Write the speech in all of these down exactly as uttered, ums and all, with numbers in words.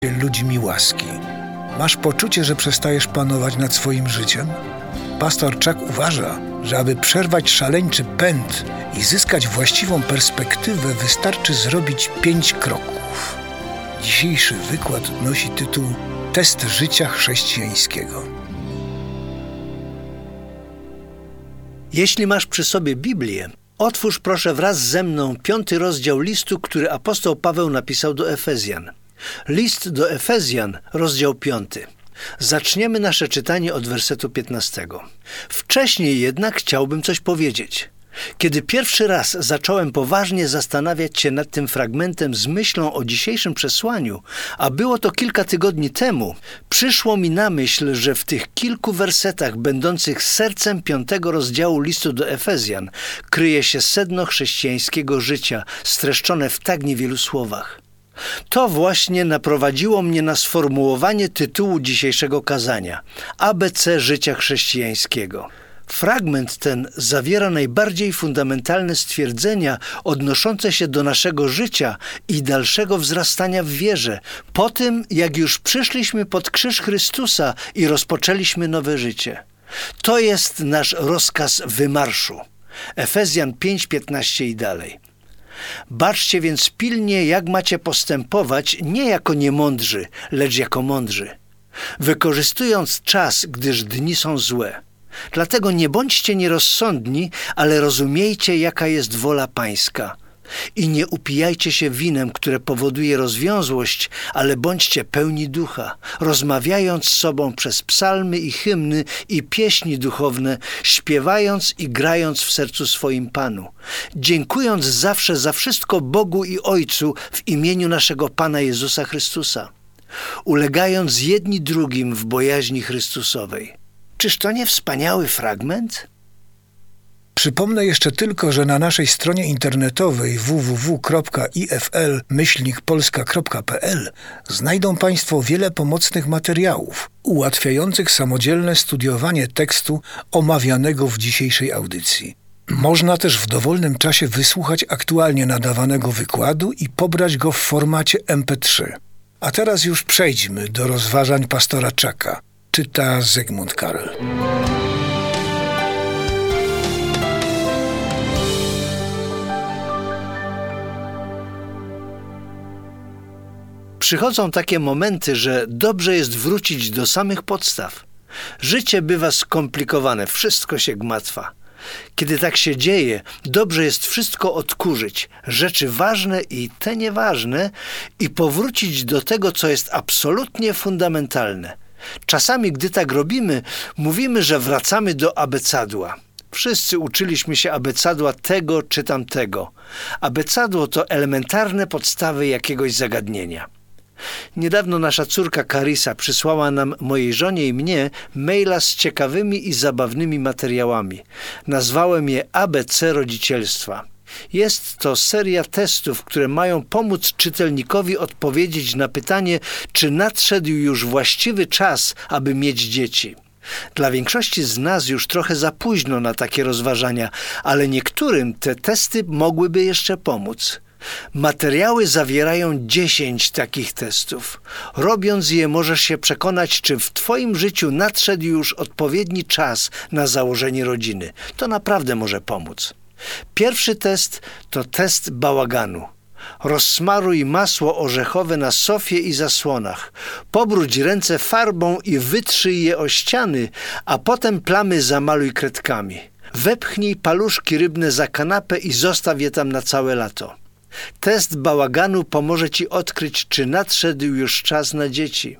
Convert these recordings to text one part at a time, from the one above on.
ludźmi łaski. Masz poczucie, że przestajesz panować nad swoim życiem? Pastor Chuck uważa, że aby przerwać szaleńczy pęd i zyskać właściwą perspektywę, wystarczy zrobić pięć kroków. Dzisiejszy wykład nosi tytuł Test życia chrześcijańskiego. Jeśli masz przy sobie Biblię, otwórz proszę wraz ze mną piąty rozdział listu, który apostoł Paweł napisał do Efezjan. List do Efezjan, rozdział piąty. Zaczniemy nasze czytanie od wersetu piętnastego. Wcześniej jednak chciałbym coś powiedzieć. Kiedy pierwszy raz zacząłem poważnie zastanawiać się nad tym fragmentem z myślą o dzisiejszym przesłaniu, a było to kilka tygodni temu, przyszło mi na myśl, że w tych kilku wersetach będących sercem piątego rozdziału listu do Efezjan kryje się sedno chrześcijańskiego życia, streszczone w tak niewielu słowach. To właśnie naprowadziło mnie na sformułowanie tytułu dzisiejszego kazania – A B C życia chrześcijańskiego. Fragment ten zawiera najbardziej fundamentalne stwierdzenia odnoszące się do naszego życia i dalszego wzrastania w wierze, po tym jak już przyszliśmy pod krzyż Chrystusa i rozpoczęliśmy nowe życie. To jest nasz rozkaz wymarszu. Efezjan pięć, piętnaście i dalej. Baczcie więc pilnie, jak macie postępować, nie jako niemądrzy, lecz jako mądrzy, wykorzystując czas, gdyż dni są złe. Dlatego nie bądźcie nierozsądni, ale rozumiejcie, jaka jest wola Pańska. I nie upijajcie się winem, które powoduje rozwiązłość, ale bądźcie pełni ducha, rozmawiając z sobą przez psalmy i hymny i pieśni duchowne, śpiewając i grając w sercu swoim Panu, dziękując zawsze za wszystko Bogu i Ojcu w imieniu naszego Pana Jezusa Chrystusa, ulegając jedni drugim w bojaźni Chrystusowej. Czyż to nie wspaniały fragment? Przypomnę jeszcze tylko, że na naszej stronie internetowej w w w kropka i f l myślnik polska kropka p l znajdą Państwo wiele pomocnych materiałów ułatwiających samodzielne studiowanie tekstu omawianego w dzisiejszej audycji. Można też w dowolnym czasie wysłuchać aktualnie nadawanego wykładu i pobrać go w formacie em pe trzy. A teraz już przejdźmy do rozważań pastora Chucka. Czyta Zygmunt Karel. Przychodzą takie momenty, że dobrze jest wrócić do samych podstaw. Życie bywa skomplikowane, wszystko się gmatwa. Kiedy tak się dzieje, dobrze jest wszystko odkurzyć, rzeczy ważne i te nieważne, i powrócić do tego, co jest absolutnie fundamentalne. Czasami, gdy tak robimy, mówimy, że wracamy do abecadła. Wszyscy uczyliśmy się abecadła tego czy tamtego. Abecadło to elementarne podstawy jakiegoś zagadnienia. Niedawno nasza córka Karisa przysłała nam, mojej żonie i mnie, maila z ciekawymi i zabawnymi materiałami. Nazwałem je A B C rodzicielstwa. Jest to seria testów, które mają pomóc czytelnikowi odpowiedzieć na pytanie, czy nadszedł już właściwy czas, aby mieć dzieci. Dla większości z nas już trochę za późno na takie rozważania, ale niektórym te testy mogłyby jeszcze pomóc. Materiały zawierają dziesięć takich testów. Robiąc je, możesz się przekonać, czy w Twoim życiu nadszedł już odpowiedni czas na założenie rodziny. To naprawdę może pomóc. Pierwszy test to test bałaganu. Rozsmaruj masło orzechowe na sofie i zasłonach. Pobrudź ręce farbą i wytrzyj je o ściany, a potem plamy zamaluj kredkami. Wepchnij paluszki rybne za kanapę i zostaw je tam na całe lato. Test bałaganu pomoże Ci odkryć, czy nadszedł już czas na dzieci.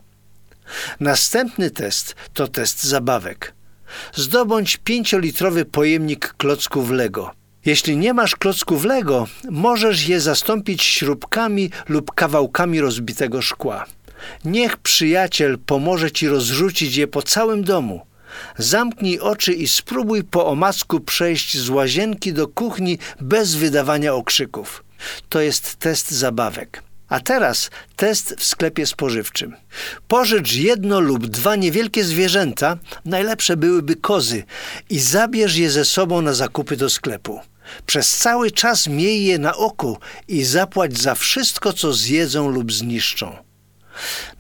Następny test to test zabawek. Zdobądź pięciolitrowy pojemnik klocków Lego. Jeśli nie masz klocków Lego, możesz je zastąpić śrubkami lub kawałkami rozbitego szkła. Niech przyjaciel pomoże Ci rozrzucić je po całym domu. Zamknij oczy i spróbuj po omacku przejść z łazienki do kuchni bez wydawania okrzyków. To jest test zabawek. A teraz test w sklepie spożywczym. Pożycz jedno lub dwa niewielkie zwierzęta, najlepsze byłyby kozy, i zabierz je ze sobą na zakupy do sklepu. Przez cały czas miej je na oku i zapłać za wszystko, co zjedzą lub zniszczą.